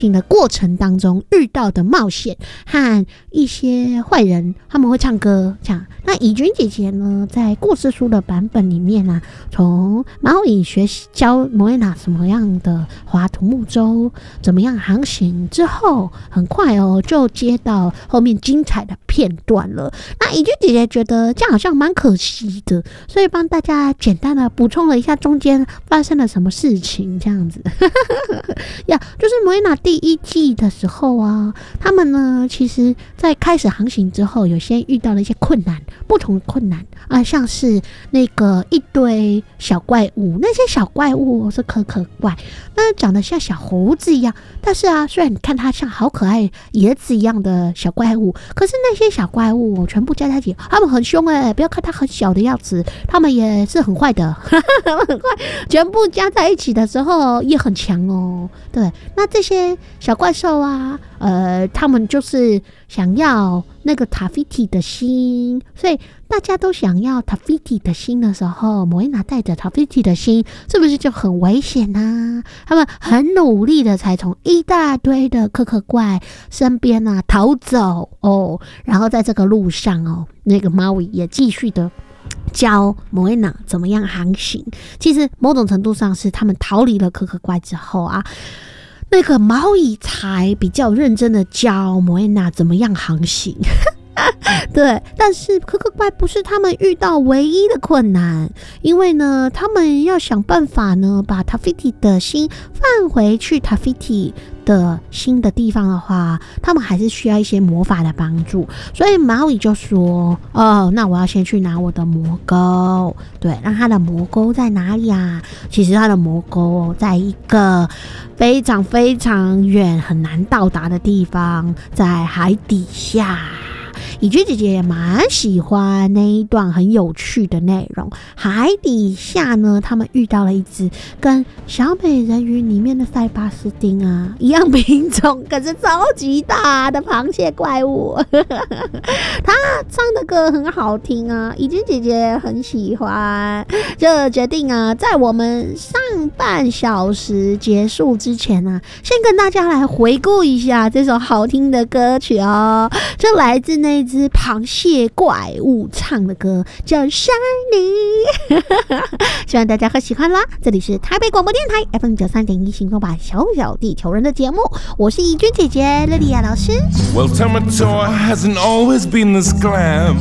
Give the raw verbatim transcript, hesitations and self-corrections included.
的过程当中遇到的冒险和一些坏人，他们会唱歌这样。那怡君姐姐呢，在故事书的版本里面啊，从毛以学习教摩耶娜什么样的划独木舟，怎么样航行之后，很快哦就接到后面精彩的片段了。那怡君姐姐觉得这样好像蛮可惜的，所以帮大家简单的补充了一下中间发生了什么事情，这样子。呀，就是摩耶娜第一季的时候啊，他们呢，其实在开始航行之后，有些遇到了一些困难，不同的困难啊、呃，像是那个一堆小怪物，那些小怪物是可可怪，那长得像小猴子一样，但是啊，虽然你看它像好可爱椰子一样的小怪物，可是那些小怪物全部加在一起，他们很凶哎、欸，不要看它很小的样子，他们也是很坏的，很坏，全部加在一起的时候也很强哦。对，那这些小怪兽啊，呃，他们就是想要那个塔菲提的心，所以大家都想要塔菲提的心的时候，摩耶娜带着塔菲提的心，是不是就很危险啊？他们很努力的才从一大堆的可可怪身边啊逃走哦，然后在这个路上哦，那个猫也继续的教摩耶娜怎么样航行。其实某种程度上是他们逃离了可可怪之后啊，那个毛蚁才比较认真的教摩耶娜怎么样航行。对，但是可可怪不是他们遇到唯一的困难，因为呢，他们要想办法呢，把塔菲提的心放回去塔菲提的新的地方的话，他们还是需要一些魔法的帮助。所以毛蚁就说：“哦，那我要先去拿我的魔钩。对，那他的魔钩在哪里啊？其实他的魔钩在一个非常非常远、很难到达的地方，在海底下。”怡君姐姐也蛮喜欢那一段很有趣的内容。海底下呢，他们遇到了一只跟小美人鱼里面的塞巴斯汀啊一样品种，可是超级大的螃蟹怪物。他唱的歌很好听啊，怡君姐姐很喜欢，就决定啊，在我们上半小时结束之前啊，先跟大家来回顾一下这首好听的歌曲哦。这来自那只螃蟹怪物唱的歌，叫 Shiny。 希望大家会喜欢啦。这里是台北广播电台 F M 九三点一 行动吧小小地球人的节目，我是怡君姐姐乐莉亚老师。 Well, Tomato hasn't always been this glam.